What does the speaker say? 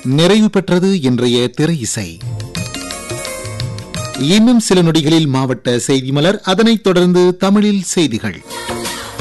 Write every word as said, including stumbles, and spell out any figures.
நிறைவு பெற்றது இன்றைய திரை இசை. இன்னும் சில நொடிகளில் மாவட்ட செய்தி மலர், அதனைத் தொடர்ந்து தமிழில் செய்திகள்.